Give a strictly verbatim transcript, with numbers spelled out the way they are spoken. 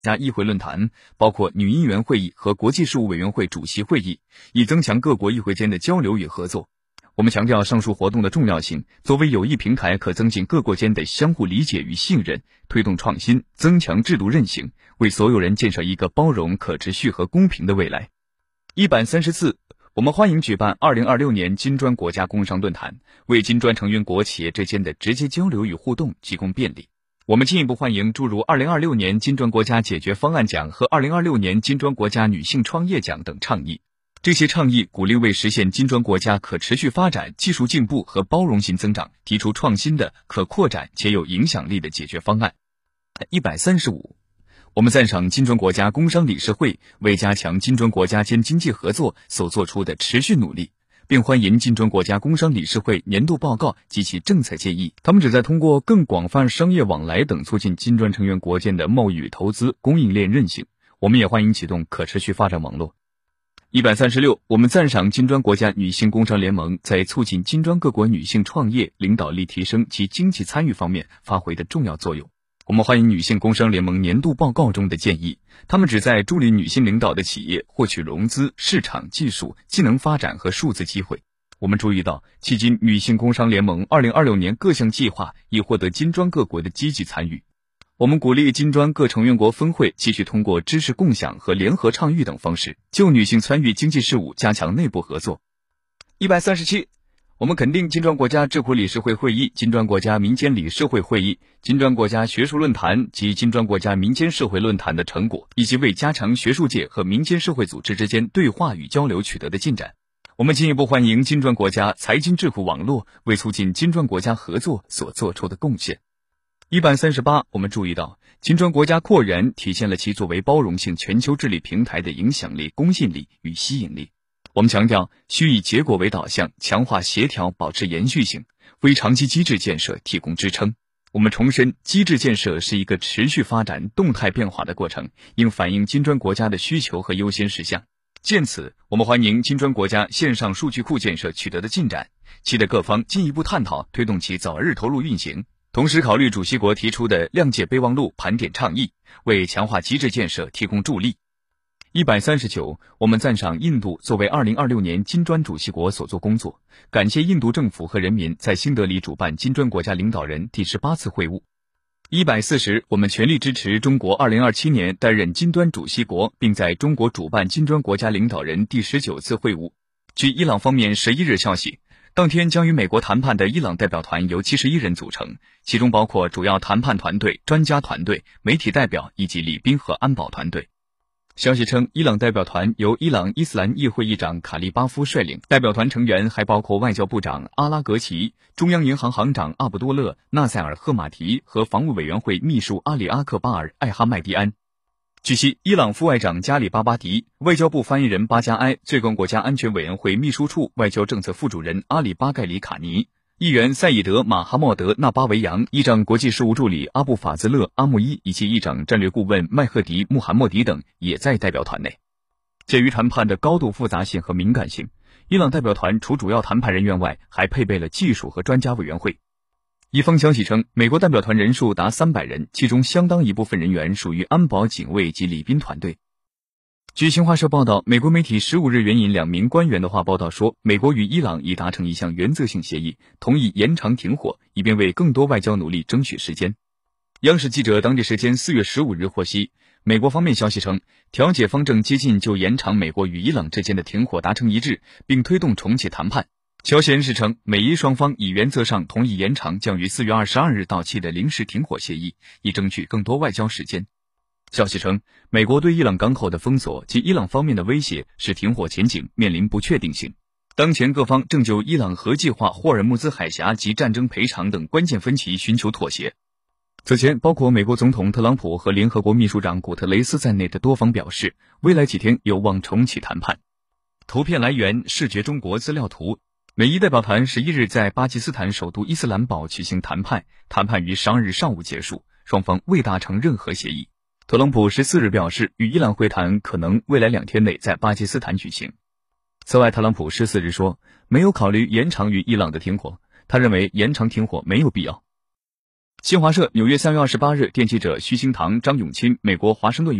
加议会论坛，包括女议员会议和国际事务委员会主席会议，以增强各国议会间的交流与合作。我们强调上述活动的重要性，作为有益平台，可增进各国间的相互理解与信任，推动创新，增强制度韧性，为所有人建设一个包容、可持续和公平的未来。一百三十四，我们欢迎举办二零二六年金砖国家工商论坛，为金砖成员国企业之间的直接交流与互动提供便利。我们进一步欢迎诸如二零二六年金砖国家解决方案奖和二零二六年金砖国家女性创业奖等倡议。这些倡议鼓励为实现金砖国家可持续发展、技术进步和包容性增长，提出创新的、可扩展且有影响力的解决方案。一百三十五，我们赞赏金砖国家工商理事会为加强金砖国家间经济合作所做出的持续努力，并欢迎金砖国家工商理事会年度报告及其政策建议，他们旨在通过更广泛商业往来等促进金砖成员国间的贸易与投资、供应链韧性。我们也欢迎启动可持续发展网络。一百三十六，我们赞赏金砖国家女性工商联盟在促进金砖各国女性创业、领导力提升及经济参与方面发挥的重要作用。我们欢迎女性工商联盟年度报告中的建议，他们旨在助力女性领导的企业获取融资、市场、技术、技能发展和数字机会。我们注意到，迄今女性工商联盟二零二六年各项计划已获得金砖各国的积极参与。我们鼓励金砖各成员国分会继续通过知识共享和联合倡议等方式，就女性参与经济事务加强内部合作。一百三十七，我们肯定金砖国家智库理事会会议、金砖国家民间理事会会议、金砖国家学术论坛及金砖国家民间社会论坛的成果，以及为加强学术界和民间社会组织之间对话与交流取得的进展。我们进一步欢迎金砖国家财经智库网络为促进金砖国家合作所做出的贡献。一百三十八，我们注意到，金砖国家扩员体现了其作为包容性全球治理平台的影响力、公信力与吸引力。我们强调，需以结果为导向，强化协调，保持延续性，为长期机制建设提供支撑。我们重申，机制建设是一个持续发展、动态变化的过程，应反映金砖国家的需求和优先事项。鉴此，我们欢迎金砖国家线上数据库建设取得的进展，期待各方进一步探讨，推动其早日投入运行。同时考虑主席国提出的谅解备忘录盘点倡议，为强化机制建设提供助力。一百三十九，我们赞赏印度作为二零二六年金砖主席国所做工作，感谢印度政府和人民在新德里主办金砖国家领导人第十八次会晤。一百四十，我们全力支持中国二零二七年担任金砖主席国，并在中国主办金砖国家领导人第十九次会晤。据伊朗方面十一日消息，当天将与美国谈判的伊朗代表团由七十一人组成，其中包括主要谈判团队、专家团队、媒体代表以及礼宾和安保团队。消息称，伊朗代表团由伊朗伊斯兰议会议长卡利巴夫率领，代表团成员还包括外交部长阿拉格齐、中央银行行长阿卜多勒·纳塞尔赫马提和防务委员会秘书阿里阿克巴尔·艾哈迈迪安。据悉，伊朗副外长加里巴巴迪、外交部发言人巴加埃、最高国家安全委员会秘书处外交政策副主任阿里巴盖里卡尼、议员赛义德·马哈默德·纳巴维扬、议长国际事务助理阿布法兹勒·阿穆伊以及议长战略顾问麦赫迪·穆罕默迪等也在代表团内。鉴于谈判的高度复杂性和敏感性，伊朗代表团除主要谈判人员外，还配备了技术和专家委员会。一方消息称，美国代表团人数达三百人，其中相当一部分人员属于安保、警卫及礼宾团队。据新华社报道，美国媒体十五日援引两名官员的话报道说，美国与伊朗已达成一项原则性协议，同意延长停火，以便为更多外交努力争取时间。央视记者当地时间四月十五日获悉，美国方面消息称，调解方正接近就延长美国与伊朗之间的停火达成一致，并推动重启谈判。消息人士称，美伊双方已原则上同意延长将于四月二十二日到期的临时停火协议，以争取更多外交时间。消息称，美国对伊朗港口的封锁及伊朗方面的威胁使停火前景面临不确定性。当前各方正就伊朗核计划、霍尔木兹海峡及战争赔偿等关键分歧寻求妥协。此前，包括美国总统特朗普和联合国秘书长古特雷斯在内的多方表示，未来几天有望重启谈判。图片来源：视觉中国资料图。美伊代表团十一日在巴基斯坦首都伊斯兰堡举行谈判，谈判于十二日上午结束，双方未达成任何协议。特朗普十四日表示，与伊朗会谈可能未来两天内在巴基斯坦举行。此外，特朗普十四日说，没有考虑延长与伊朗的停火，他认为延长停火没有必要。 新华社纽约三月二十八日，电记者徐兴堂、张永清，美国华盛顿